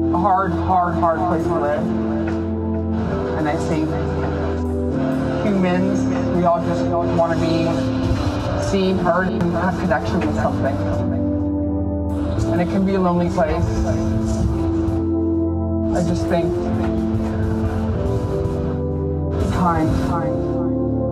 a hard place to live. And I think humans, we all just want to be seen, heard, and have connection with something. And it can be a lonely place. I just think time.